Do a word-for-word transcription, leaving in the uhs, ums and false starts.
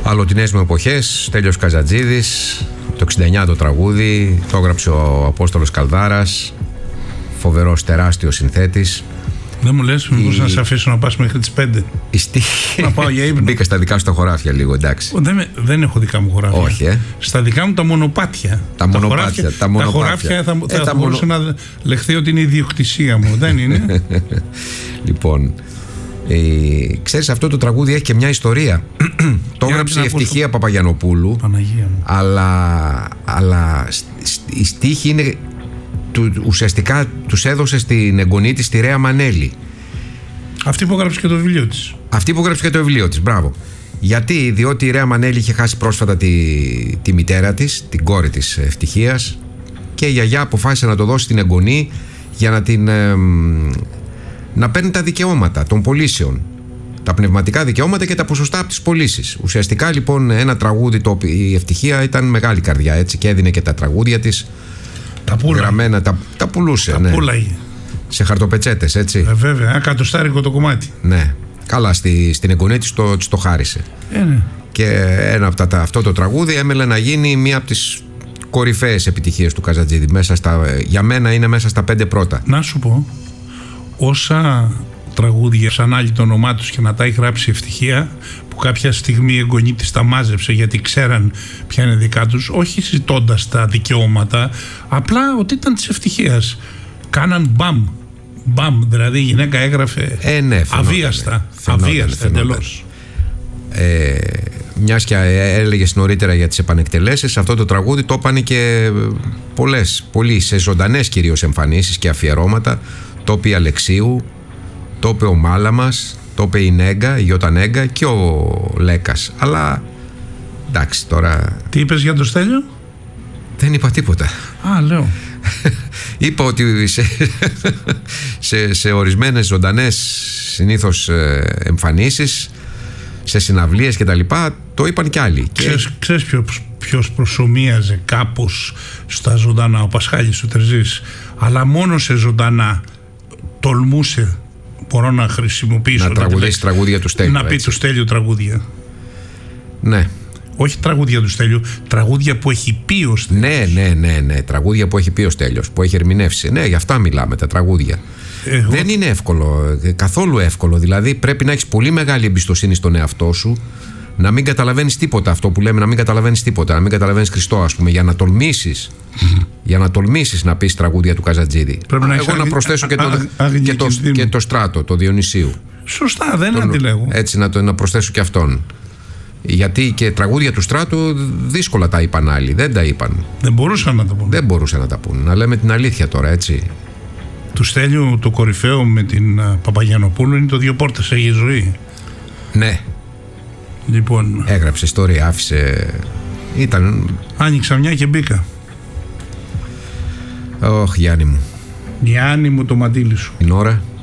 Αλλοτινές μου εποχές, Στέλιος Καζατζίδης, το εξήντα εννιά το τραγούδι, το έγραψε ο Απόστολος Καλδάρας, φοβερός, τεράστιος συνθέτης. Δεν μου λες, μήπως η... να σε αφήσω να πας μέχρι τις πέντε. Η στίχη... Να πάω για ύπνο. Μπήκα στα δικά σου τα χωράφια λίγο, εντάξει. Δεν, δεν έχω δικά μου χωράφια. Όχι, ε. Στα δικά μου τα μονοπάτια. Τα μονοπάτια. Τα, τα χωράφια θα, ε, θα τα μπορούσε μονο... να λεχθεί ότι είναι η ιδιοκτησία μου, δεν είναι. Λοιπόν, ε, ξέρεις, αυτό το τραγούδι έχει και μια ιστορία. Το έγραψε η Ευτυχία στο... Παπαγιανοπούλου. Παναγία μου. Αλλά, αλλά η στίχη είναι... Του, ουσιαστικά τους έδωσε στην εγγονή της, τη Ρέα Μανέλη. Αυτή που έγραψε και το βιβλίο της. Αυτή που έγραψε και το βιβλίο της, μπράβο. Γιατί, διότι η Ρέα Μανέλη είχε χάσει πρόσφατα τη, τη μητέρα της, την κόρη της Ευτυχίας, και η γιαγιά αποφάσισε να το δώσει στην εγγονή για να την ε, να παίρνει τα δικαιώματα των πωλήσεων, τα πνευματικά δικαιώματα και τα ποσοστά από τις πωλήσεις. Ουσιαστικά λοιπόν ένα τραγούδι, το, η Ευτυχία ήταν μεγάλη καρδιά, έτσι, και έδινε και τα τραγούδια της. Τα πουλά. Γραμμένα, τα, τα πουλούσε. Τα ναι. πουλάγε. Σε χαρτοπετσέτες, έτσι. Ε, βέβαια, ένα κατοστάρικο το κομμάτι. Ναι. Καλά, στη, στην εγγονή της το, της το χάρισε. Ε, ναι. Και ένα από τα, αυτό το τραγούδι έμελε να γίνει μία από τις κορυφαίες επιτυχίες του Καζατζίδη. Μέσα στα, για μένα είναι μέσα στα πέντε πρώτα. Να σου πω, όσα τραγούδια σαν άλλη το όνομά τους και να τα έχει γράψει Ευτυχία, που κάποια στιγμή η εγγονή της τα μάζεψε γιατί ξέραν ποια είναι δικά τους, όχι ζητώντας τα δικαιώματα, απλά ότι ήταν της Ευτυχίας. Κάναν μπαμ. Μπαμ, δηλαδή η γυναίκα έγραφε ε, ναι, φαινόταν, αβίαστα. φαινόταν, αβίαστα εντελώς. Ε, μιας και έλεγες νωρίτερα για τις επανεκτελέσεις, αυτό το τραγούδι το έπανε και πολλές, πολλοί, σε ζωντανές κυρίως εμφανίσεις και αφιερώματα. Το είπε η Αλεξίου, το είπε ο Μάλαμας, το είπε η Νέγκα, η Γιώτα Νέγκα και ο Λέκας. Αλλά εντάξει τώρα. Τι είπες για το Στέλιο? Δεν είπα τίποτα. Α, λέω. Είπα ότι σε, σε, σε ορισμένες ζωντανές συνήθως εμφανίσεις, σε συναυλίες και τα λοιπά, το είπαν κι άλλοι. Ξέρεις, ξέρεις ποιος, ποιος προσομοίαζε κάπως στα ζωντανά? Ο Πασχάλης ο Τερζής. Αλλά μόνο σε ζωντανά τολμούσε, μπορώ να χρησιμοποιήσω, να τραγουδήσει τραγούδια του Στέλιου, να πει έτσι. του Στέλιου τραγούδια. Ναι. Όχι τραγούδια του Στέλιου, τραγούδια που έχει πει ο Στέλιος. Ναι, ναι, ναι, ναι. Τραγούδια που έχει πει ο Στέλιος, που έχει ερμηνεύσει. Ναι, γι' αυτά μιλάμε, τα τραγούδια. Εγώ... Δεν είναι εύκολο, καθόλου εύκολο. Δηλαδή πρέπει να έχεις πολύ μεγάλη εμπιστοσύνη στον εαυτό σου, να μην καταλαβαίνεις τίποτα, αυτό που λέμε, να μην καταλαβαίνεις τίποτα, να μην καταλαβαίνεις Χριστό, ας πούμε, για να τολμήσεις. Για να τολμήσεις να πεις τραγούδια του Καζατζίδη. Πρέπει να Εγώ να προσθέσω και το, και, το, και το Στράτο, το Διονυσίου. Σωστά, δεν τον, αντιλέγω. Έτσι να, το, να προσθέσω και αυτόν. Γιατί και τραγούδια του Στράτου δύσκολα τα είπαν άλλοι. Δεν τα είπαν. Δεν μπορούσαν να τα πούν. Δεν μπορούσαν να τα πούν. Να λέμε την αλήθεια τώρα, έτσι. Του Στέλιου το κορυφαίο με την uh, Παπαγιανοπούλου είναι το δύο πόρτες έχει ζωή. Ναι. Λοιπόν. Έγραψε ιστορία, άφησε. Ήταν. Άνοιξα μια και μπήκα. Ωχ, Γιάννη μου. Γιάννη μου, το μαντίλι σου. Την ώρα.